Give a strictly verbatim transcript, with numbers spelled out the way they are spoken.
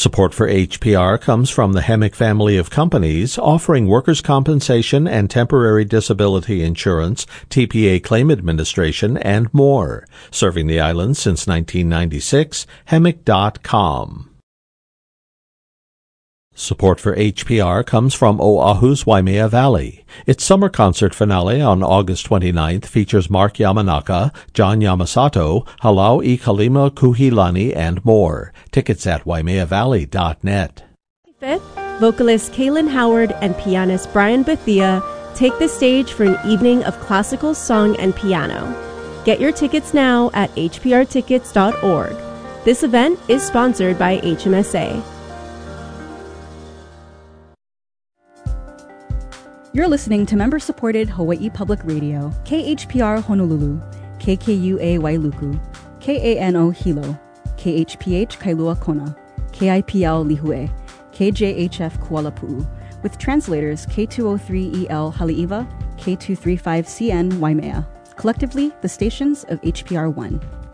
Support for H P R comes from the Hemic family of companies offering workers' compensation and temporary disability insurance, T P A claim administration, and more. Serving the island since nineteen ninety-six, hemic dot com. Support for H P R comes from Oahu's Waimea Valley. Its summer concert finale on August twenty-ninth features Mark Yamanaka, John Yamasato, Halau I Kalima Kuhilani, and more. Tickets at waimea valley dot net. fifth, vocalist Kaylin Howard and pianist Brian Bethia take the stage for an evening of classical song and piano. Get your tickets now at h p r tickets dot org. This event is sponsored by H M S A. You're listening to member-supported Hawaii Public Radio, K H P R Honolulu, K K U A Wailuku, K A N O Hilo, K H P H Kailua Kona, K I P L Lihue, K J H F Kuala Pu'u, with translators K two oh three E L Haleiwa, K two thirty-five C N Waimea, collectively the stations of H P R one.